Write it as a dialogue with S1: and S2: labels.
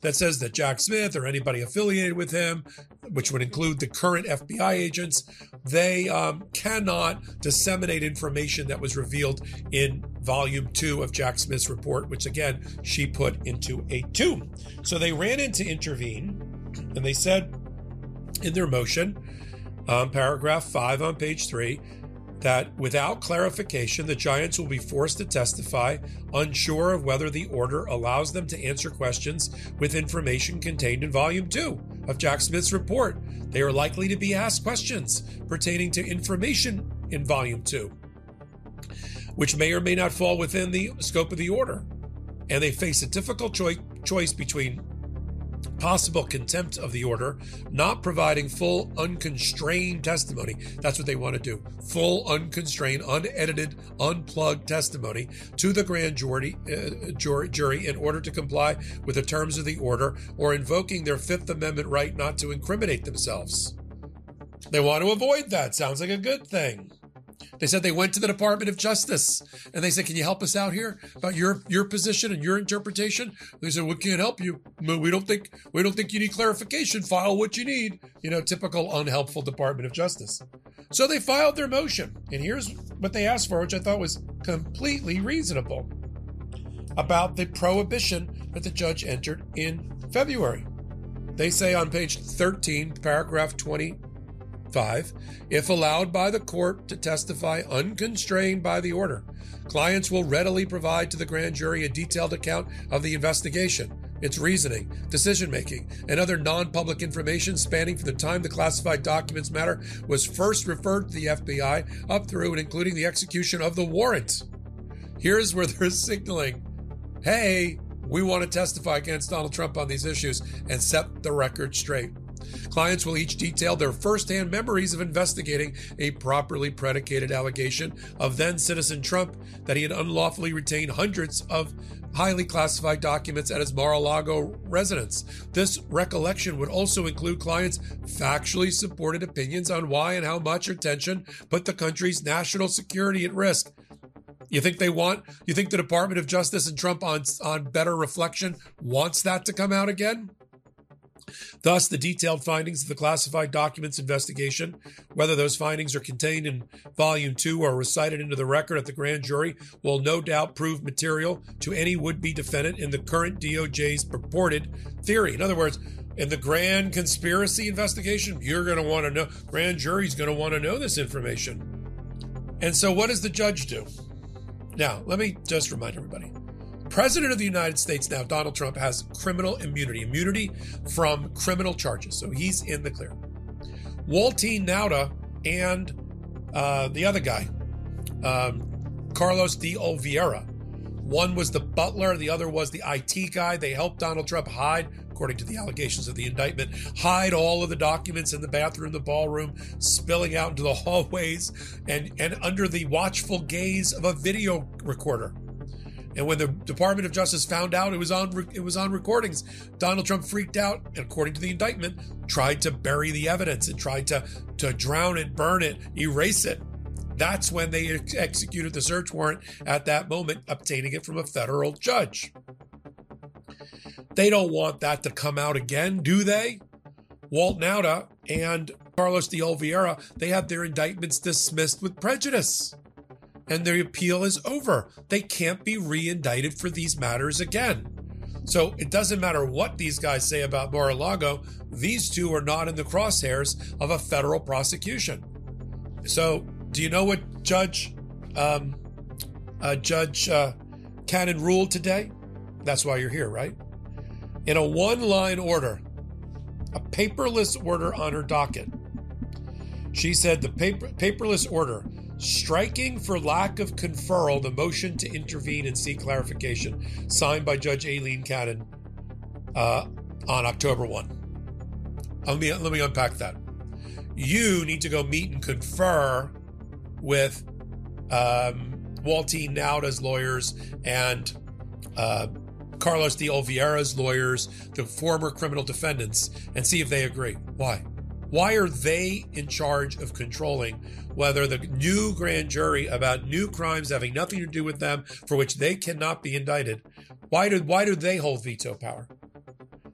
S1: that says that Jack Smith or anybody affiliated with him, which would include the current FBI agents, they cannot disseminate information that was revealed in Volume 2 of Jack Smith's report, which again, she put into a tomb. So they ran in to intervene, and they said in their motion, paragraph 5 on page 3, that without clarification, the Giants will be forced to testify, unsure of whether the order allows them to answer questions with information contained in Volume 2 of Jack Smith's report. They are likely to be asked questions pertaining to information in Volume 2, which may or may not fall within the scope of the order. And they face a difficult choice between possible contempt of the order, not providing full, unconstrained testimony. That's what they want to do. Full, unconstrained, unedited, unplugged testimony to the grand jury in order to comply with the terms of the order, or invoking their Fifth Amendment right not to incriminate themselves. They want to avoid that. Sounds like a good thing. They said they went to the Department of Justice and they said, can you help us out here about your position and your interpretation? They said, we can't help you. We don't think you need clarification. File what you need. Typical unhelpful Department of Justice. So they filed their motion. And here's what they asked for, which I thought was completely reasonable, about the prohibition that the judge entered in February. They say on page 13, paragraph 25, if allowed by the court to testify unconstrained by the order, clients will readily provide to the grand jury a detailed account of the investigation, its reasoning, decision-making, and other non-public information spanning from the time the classified documents matter was first referred to the FBI up through and including the execution of the warrant. Here's where they're signaling, hey, we want to testify against Donald Trump on these issues and set the record straight. Clients will each detail their firsthand memories of investigating a properly predicated allegation of then-citizen Trump that he had unlawfully retained hundreds of highly classified documents at his Mar-a-Lago residence. This recollection would also include clients' factually supported opinions on why and how much attention put the country's national security at risk. You think the Department of Justice and Trump on better reflection wants that to come out again? Thus, the detailed findings of the classified documents investigation, whether those findings are contained in Volume 2 or recited into the record at the grand jury, will no doubt prove material to any would-be defendant in the current DOJ's purported theory. In other words, in the grand conspiracy investigation, you're going to want to know, grand jury's going to want to know this information. And so what does the judge do? Now, let me just remind everybody. President of the United States now, Donald Trump, has criminal immunity from criminal charges. So he's in the clear. Waltine Nauta and the other guy, Carlos de Oliveira. One was the butler, the other was the IT guy. They helped Donald Trump hide, according to the allegations of the indictment, hide all of the documents in the bathroom, the ballroom, spilling out into the hallways, and under the watchful gaze of a video recorder. And when the Department of Justice found out it was on recordings, Donald Trump freaked out and, according to the indictment, tried to bury the evidence and tried to drown it, burn it, erase it. That's when they executed the search warrant at that moment, obtaining it from a federal judge. They don't want that to come out again, do they? Walt Nauta and Carlos de Oliveira, they had their indictments dismissed with prejudice. And their appeal is over. They can't be re-indicted for these matters again. So it doesn't matter what these guys say about Mar-a-Lago, these two are not in the crosshairs of a federal prosecution. So do you know what Judge Cannon ruled today? That's why you're here, right? In a one-line order, a paperless order on her docket, she said the paperless order, striking for lack of conferral the motion to intervene and seek clarification, signed by Judge Aileen Cannon on October 1. Let me unpack that. You need to go meet and confer with Waltine Nauta's lawyers and Carlos de Oliveira's lawyers, the former criminal defendants, and see if they agree. Why? Why are they in charge of controlling whether the new grand jury about new crimes having nothing to do with them, for which they cannot be indicted, why do they hold veto power?